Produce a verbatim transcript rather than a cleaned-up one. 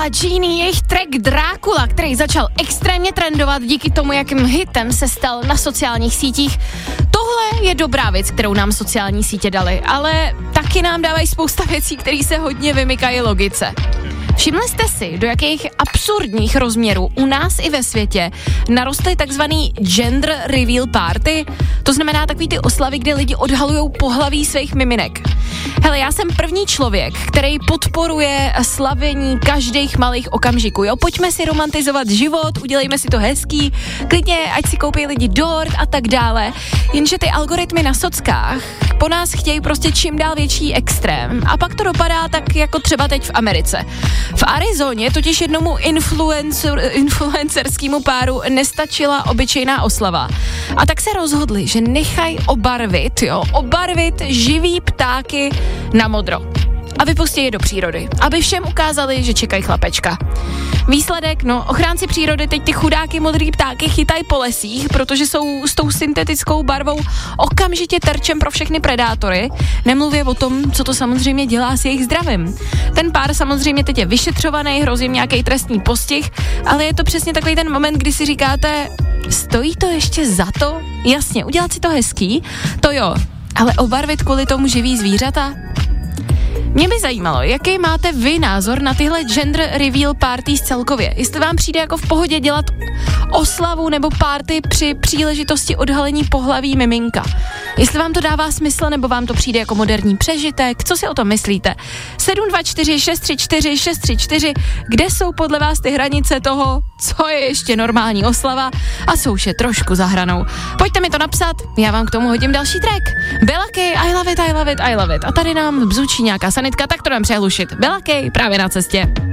a Genie, jejich track Drácula, který začal extrémně trendovat díky tomu, jakým hitem se stal na sociálních sítích. Tohle je dobrá věc, kterou nám sociální sítě dali, ale taky nám dávají spousta věcí, které se hodně vymykají logice. Všimli jste si, do jakých absurdních rozměrů u nás i ve světě narostly takzvaný gender reveal party? To znamená takový ty oslavy, kde lidi odhalujou pohlaví svých miminek. Hele, já jsem první člověk, který podporuje slavení každých malých okamžiků, jo? Pojďme si romantizovat život, udělejme si to hezký, klidně, ať si koupí lidi dort a tak dále. Jenže ty algoritmy na sockách po nás chtějí prostě čím dál větší extrém a pak to dopadá tak jako třeba teď v Americe. V Arizoně totiž jednomu influencer, influencerskému páru nestačila obyčejná oslava. A tak se rozhodli, že nechají obarvit, jo, obarvit živý ptáky na modro. A vypustí je do přírody, aby všem ukázali, že čekají chlapečka. Výsledek, no, ochránci přírody teď ty chudáky modrý ptáky chytají po lesích, protože jsou s tou syntetickou barvou okamžitě terčem pro všechny predátory. Nemluvě o tom, co to samozřejmě dělá s jejich zdravím. Ten pár samozřejmě teď je vyšetřovaný, hrozí nějaký trestní postih, ale je to přesně takový ten moment, kdy si říkáte, stojí to ještě za to? Jasně, udělat si to hezký, to jo, ale obarvit kvůli tomu živý zvířata? Mě by zajímalo, jaký máte vy názor na tyhle gender reveal parties celkově. Jestli vám přijde jako v pohodě dělat oslavu nebo party při příležitosti odhalení pohlaví miminka. Jestli vám to dává smysl, nebo vám to přijde jako moderní přežitek, co si o tom myslíte? sedm dva čtyři šest tři čtyři šest tři čtyři, kde jsou podle vás ty hranice toho, co je ještě normální oslava a co už je trošku za hranou. Pojďte mi to napsat, já vám k tomu hodím další track. Bella K, I love it, I love it, I love it. A tady nám bzučí nějaká sanitka, tak to dám přehlušit. Bella K, právě na cestě.